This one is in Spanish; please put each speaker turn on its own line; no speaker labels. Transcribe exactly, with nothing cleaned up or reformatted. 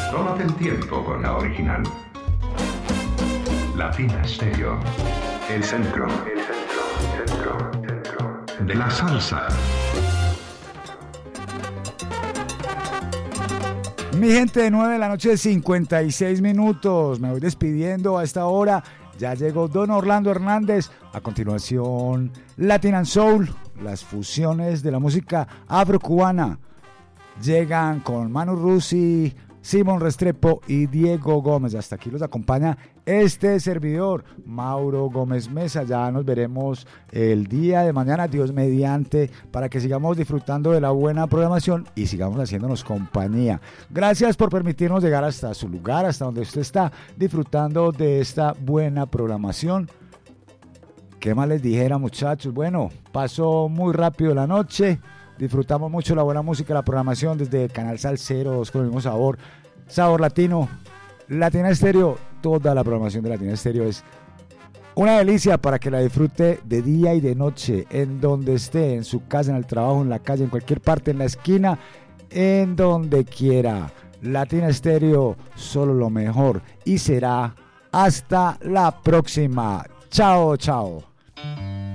Tómate el tiempo con la original. Latina Stereo. El centro, el centro, centro, centro de la salsa.
Mi gente, de nueve de la noche, cincuenta y seis minutos. Me voy despidiendo a esta hora. Ya llegó Don Orlando Hernández. A continuación, Latin and Soul, las fusiones de la música afrocubana. Llegan con Manu Rusi, Simón Restrepo y Diego Gómez. Hasta aquí los acompaña este servidor, Mauro Gómez Mesa. Ya nos veremos el día de mañana, Dios mediante, para que sigamos disfrutando de la buena programación y sigamos haciéndonos compañía. Gracias por permitirnos llegar hasta su lugar, hasta donde usted está disfrutando de esta buena programación. ¿Qué más les dijera, muchachos? Bueno, pasó muy rápido la noche. Disfrutamos mucho la buena música, la programación desde el Canal Salseros con el mismo sabor, sabor latino, Latina Stereo. Toda la programación de Latina Stereo es una delicia para que la disfrute de día y de noche, en donde esté, en su casa, en el trabajo, en la calle, en cualquier parte, en la esquina, en donde quiera. Latina Stereo, solo lo mejor, y será hasta la próxima. Chao, chao.